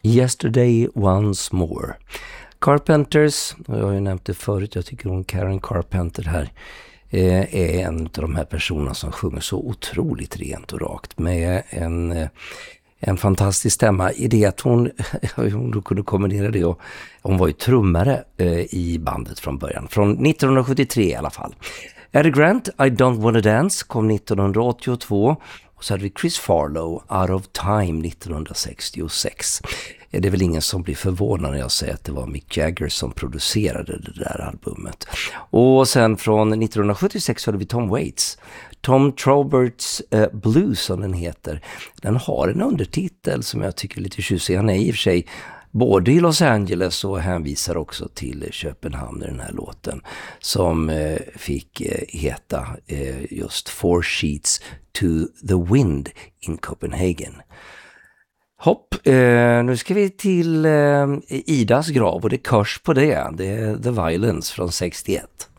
Yesterday Once More. Carpenters, och jag har ju nämnt det förut, jag tycker om Karen Carpenter här, är en av de här personerna som sjunger så otroligt rent och rakt med en fantastisk stämma i det att hon kunde kombinera det, och hon var ju trummare i bandet från början, från 1973 i alla fall. Eddie Grant, I Don't Wanna Dance kom 1982, och så hade vi Chris Farlow, Out of Time 1966. Det är väl ingen som blir förvånad när jag säger att det var Mick Jagger som producerade det där albumet. Och sen från 1976 hade vi Tom Waits. Tom Troberts Blues som den heter. Den har en undertitel som jag tycker är lite tjusig. Han är i och för sig både i Los Angeles och hänvisar också till Köpenhamn i den här låten, som fick heta just Four Sheets to the Wind in Copenhagen. Hopp, nu ska vi till Idas grav, och det är kurs på det. Det är The Violence från 61.